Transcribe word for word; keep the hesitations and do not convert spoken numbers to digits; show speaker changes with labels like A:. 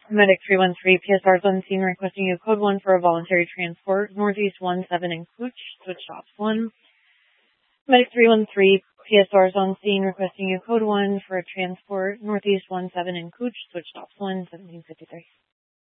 A: Medic three one three, P S R's on scene requesting you code one for a voluntary transport, Northeast one seven in Cooch, switch stops one. Medic three one three, P S R's on scene requesting you code one for a transport, Northeast one seven in Cooch, switch stops one, seventeen fifty-three.